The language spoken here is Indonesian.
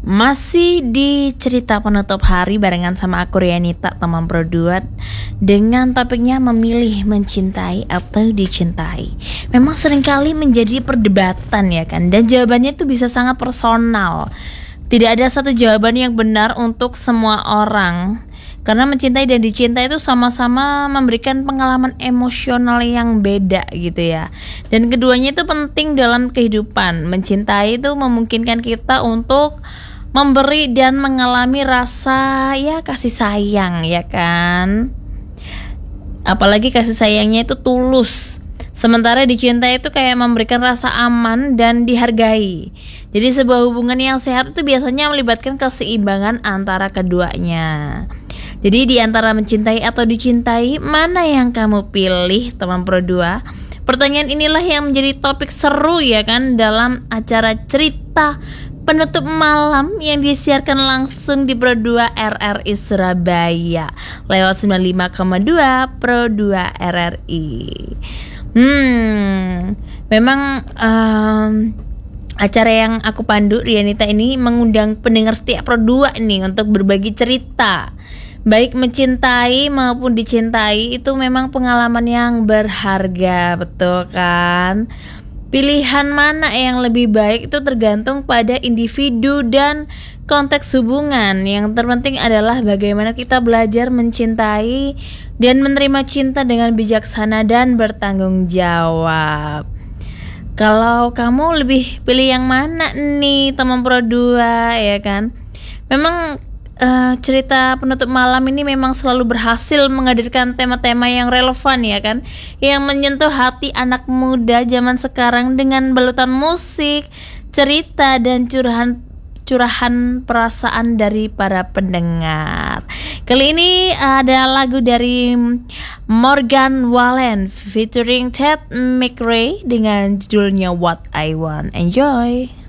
Masih di cerita penutup hari barengan sama aku Rianita, teman produat, dengan topiknya memilih mencintai atau dicintai. Memang seringkali menjadi perdebatan ya kan, dan jawabannya itu bisa sangat personal. Tidak ada satu jawaban yang benar untuk semua orang, karena mencintai dan dicintai itu sama-sama memberikan pengalaman emosional yang beda gitu ya. Dan keduanya itu penting dalam kehidupan. Mencintai itu memungkinkan kita untuk memberi dan mengalami rasa kasih sayang ya kan. Apalagi kasih sayangnya itu tulus. Sementara dicintai itu kayak memberikan rasa aman dan dihargai. Jadi sebuah hubungan yang sehat itu biasanya melibatkan keseimbangan antara keduanya. Jadi di antara mencintai atau dicintai, mana yang kamu pilih teman Pro 2? Pertanyaan inilah yang menjadi topik seru ya kan dalam acara cerita penutup malam yang disiarkan langsung di Pro 2 RRI Surabaya lewat 95,2 Pro 2 RRI. Memang acara yang aku pandu Rianita ini mengundang pendengar setia Pro 2 nih untuk berbagi cerita. Baik mencintai maupun dicintai itu memang pengalaman yang berharga, betul kan? Pilihan mana yang lebih baik itu tergantung pada individu dan konteks hubungan. Yang terpenting adalah bagaimana kita belajar mencintai dan menerima cinta dengan bijaksana dan bertanggung jawab. Kalau kamu lebih pilih yang mana nih teman Pro 2 ya kan? Memang cerita penutup malam ini memang selalu berhasil menghadirkan tema-tema yang relevan ya kan, yang menyentuh hati anak muda zaman sekarang dengan balutan musik, cerita dan curahan perasaan dari para pendengar. Kali ini ada lagu dari Morgan Wallen featuring Ted McRae dengan judulnya What I Want. Enjoy.